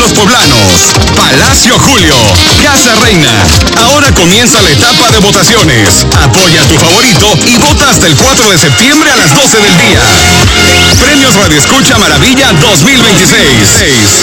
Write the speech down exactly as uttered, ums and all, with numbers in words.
los poblanos. Palacio Julio, Casa Reina. Ahora comienza la etapa de votaciones. Apoya a tu favorito y vota hasta el cuatro de septiembre a las doce del día. Premios Radio Escucha Maravilla dos mil veintiséis.